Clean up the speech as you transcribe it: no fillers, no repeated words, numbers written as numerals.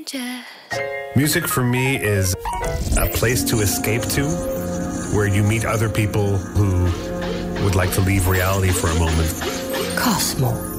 jazz. Music for me is a place to escape to, where you meet other people who would like to leave reality for a moment. Cosmo.